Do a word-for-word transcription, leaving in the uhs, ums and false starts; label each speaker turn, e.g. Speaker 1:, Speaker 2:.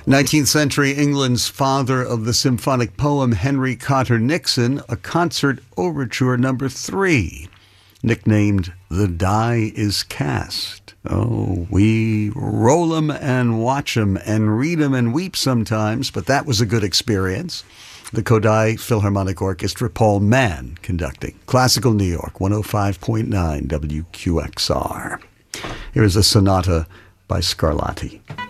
Speaker 1: nineteenth century England's father of the symphonic poem, Henry Cotter Nixon, a concert overture number three, nicknamed The Die is Cast. Oh, we roll 'em and watch 'em and read 'em and weep sometimes, but that was a good experience. The Kodály Philharmonic Orchestra, Paul Mann conducting. Classical New York, one oh five point nine W Q X R. Here is a sonata by Scarlatti.